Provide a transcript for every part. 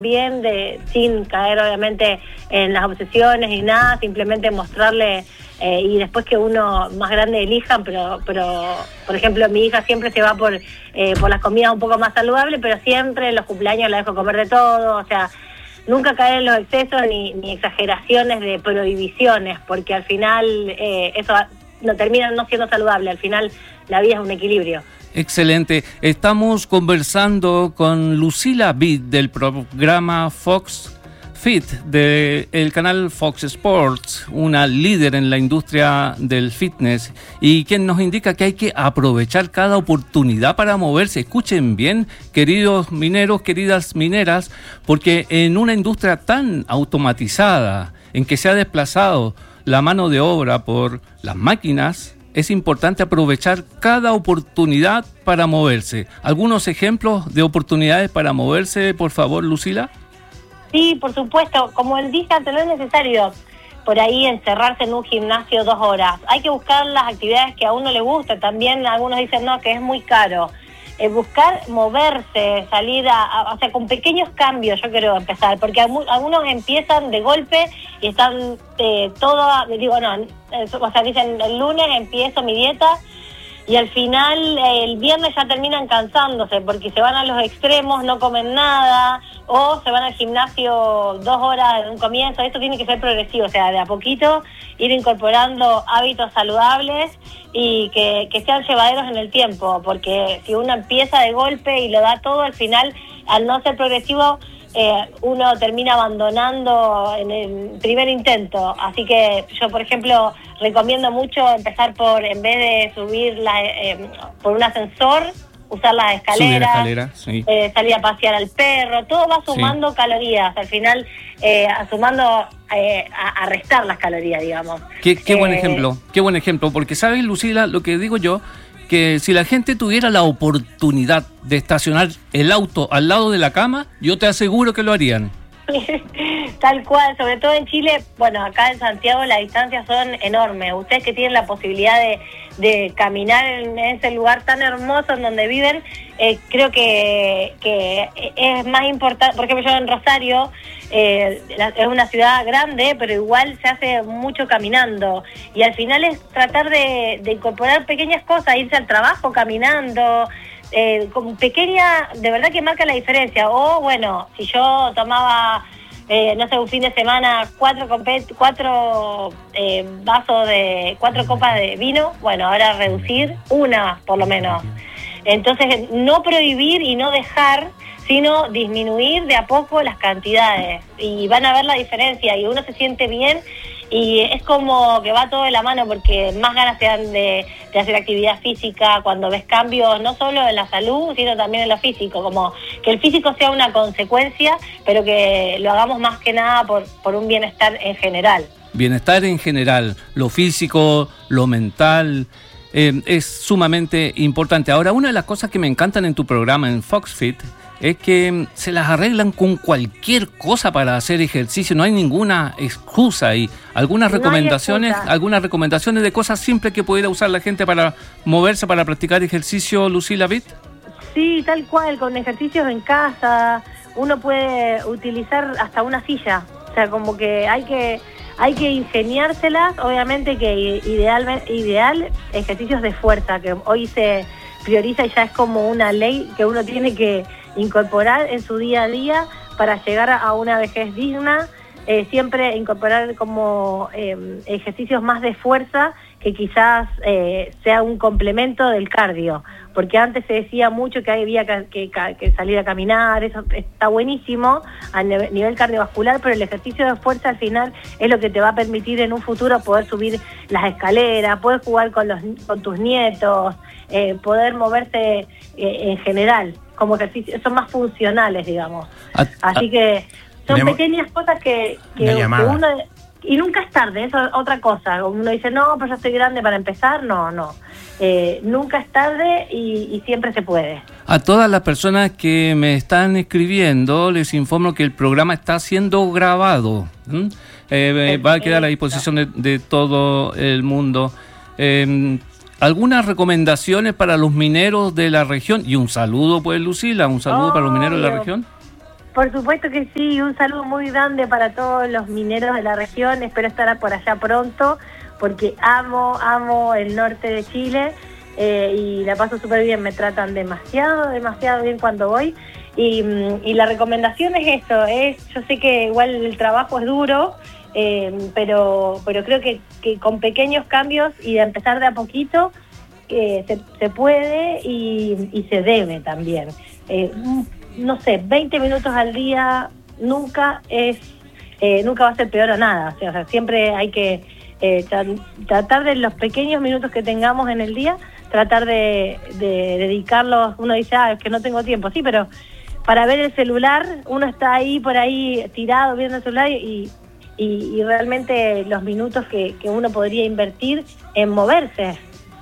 bien, sin caer obviamente en las obsesiones ni nada, simplemente mostrarle y después que uno más grande elijan, pero por ejemplo mi hija siempre se va por las comidas un poco más saludables, pero siempre en los cumpleaños la dejo comer de todo, o sea, nunca caer en los excesos ni exageraciones de prohibiciones, porque al final eso no termina no siendo saludable, al final la vida es un equilibrio. Excelente. Estamos conversando con Lucila Bid del programa Fox Fit del canal Fox Sports, una líder en la industria del fitness y quien nos indica que hay que aprovechar cada oportunidad para moverse. Escuchen bien, queridos mineros, queridas mineras, porque en una industria tan automatizada, en que se ha desplazado la mano de obra por las máquinas, es importante aprovechar cada oportunidad para moverse. ¿Algunos ejemplos de oportunidades para moverse, por favor, Lucila? Sí, por supuesto. Como él dice, no es necesario por ahí encerrarse en un gimnasio 2 horas. Hay que buscar las actividades que a uno le guste. También algunos dicen, no, que es muy caro. Buscar moverse, salir o sea, con pequeños cambios yo quiero empezar, porque algunos empiezan de golpe y están o sea, dicen el lunes empiezo mi dieta y al final el viernes ya terminan cansándose porque se van a los extremos, no comen nada o se van al gimnasio 2 horas en un comienzo. Esto tiene que ser progresivo, o sea, de a poquito ir incorporando hábitos saludables y que sean llevaderos en el tiempo, porque si uno empieza de golpe y lo da todo, al final, al no ser progresivo, uno termina abandonando en el primer intento. Así que yo, por ejemplo, recomiendo mucho empezar en vez de subir por un ascensor, usar las escaleras, sí. Salir a pasear al perro, todo va sumando calorías, al final sumando a restar las calorías, digamos. Qué buen ejemplo, porque sabes, Lucila, lo que digo yo, que si la gente tuviera la oportunidad de estacionar el auto al lado de la cama, yo te aseguro que lo harían. Tal cual, sobre todo en Chile, bueno, acá en Santiago las distancias son enormes. Ustedes que tienen la posibilidad de caminar en ese lugar tan hermoso en donde viven, creo que es más importante. Por ejemplo, yo en Rosario, es una ciudad grande, pero igual se hace mucho caminando. Y al final es tratar de incorporar pequeñas cosas, irse al trabajo caminando, con pequeña, de verdad que marca la diferencia. O bueno, si yo tomaba, no sé, un fin de semana 4 copas de vino, bueno, ahora reducir una por lo menos. Entonces, no prohibir y no dejar, sino disminuir de a poco las cantidades. Y van a ver la diferencia y uno se siente bien. Y es como que va todo de la mano porque más ganas te dan de hacer actividad física cuando ves cambios no solo en la salud, sino también en lo físico, como que el físico sea una consecuencia, pero que lo hagamos más que nada por un bienestar en general. Bienestar en general, lo físico, lo mental, es sumamente importante. Ahora, una de las cosas que me encantan en tu programa, en Fox Fit, es que se las arreglan con cualquier cosa para hacer ejercicio, no hay ninguna excusa y algunas recomendaciones de cosas simples que pudiera usar la gente para moverse, para practicar ejercicio, Lucila Bid. Sí, tal cual, con ejercicios en casa, uno puede utilizar hasta una silla, o sea, como que hay que ingeniárselas, obviamente que ideal ejercicios de fuerza, que hoy se prioriza y ya es como una ley que uno tiene que incorporar en su día a día para llegar a una vejez digna, siempre incorporar como ejercicios más de fuerza que quizás sea un complemento del cardio, porque antes se decía mucho que había que salir a caminar, eso está buenísimo a nivel cardiovascular, pero el ejercicio de fuerza al final es lo que te va a permitir en un futuro poder subir las escaleras, poder jugar con tus nietos, poder moverte en general, como ejercicios, son más funcionales, digamos. Así que son pequeñas cosas que uno... Y nunca es tarde, eso es otra cosa. Uno dice, no, pero yo estoy grande para empezar. No. Nunca es tarde y siempre se puede. A todas las personas que me están escribiendo, les informo que el programa está siendo grabado. Va a quedar a disposición de todo el mundo. ¿Algunas recomendaciones para los mineros de la región? Y un saludo, pues, Lucila, un saludo para los mineros de la región. Por supuesto que sí, un saludo muy grande para todos los mineros de la región, espero estar por allá pronto, porque amo el norte de Chile y la paso súper bien, me tratan demasiado bien cuando voy. Y la recomendación es eso, yo sé que igual el trabajo es duro, pero creo que con pequeños cambios y de empezar de a poquito se puede y se debe también. No sé, 20 minutos al día nunca va a ser peor a nada, o sea, siempre hay que tratar de los pequeños minutos que tengamos en el día, tratar de dedicarlos. Uno dice, es que no tengo tiempo, sí, pero para ver el celular, uno está ahí por ahí tirado viendo el celular y realmente los minutos que uno podría invertir en moverse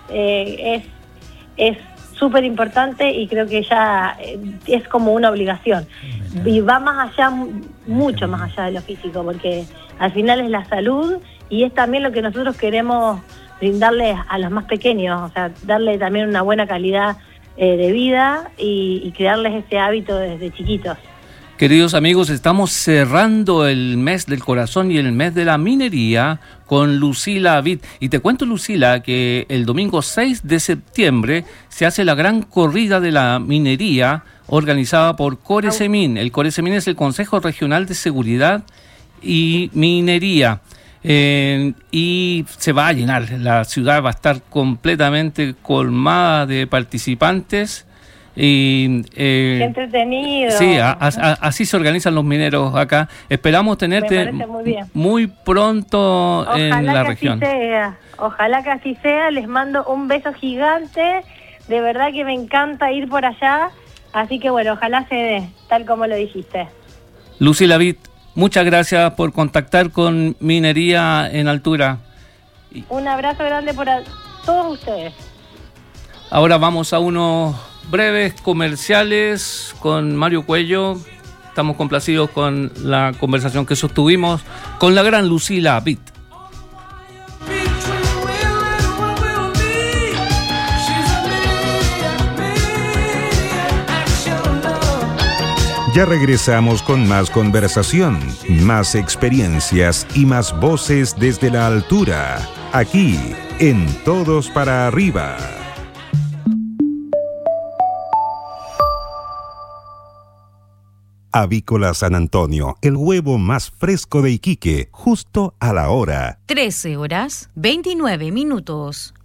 es súper importante y creo que ya es como una obligación. Y va más allá, mucho más allá de lo físico, porque al final es la salud y es también lo que nosotros queremos brindarles a los más pequeños, o sea, darle también una buena calidad de vida y crearles ese hábito desde chiquitos. Queridos amigos, estamos cerrando el mes del corazón y el mes de la minería con Lucila Vid. Y te cuento, Lucila, que el domingo 6 de septiembre se hace la gran corrida de la minería organizada por Coresemin. El Coresemin es el Consejo Regional de Seguridad y Minería. Y se va a llenar, la ciudad va a estar completamente colmada de participantes. Qué entretenido. Sí, así se organizan los mineros acá. Esperamos tenerte muy pronto en la región. Ojalá que así sea. Les mando un beso gigante. De verdad que me encanta ir por allá. Así que bueno, ojalá se dé, tal como lo dijiste. Lucila Vid, muchas gracias por contactar con Minería en Altura. Un abrazo grande para todos ustedes. Ahora vamos a unos breves comerciales con Mario Cuello. Estamos complacidos con la conversación que sostuvimos con la gran Lucila Vid. Ya regresamos con más conversación, más experiencias y más voces desde la altura, aquí en Todos para Arriba. Avícola San Antonio, el huevo más fresco de Iquique, justo a la hora. 13 horas, 29 minutos.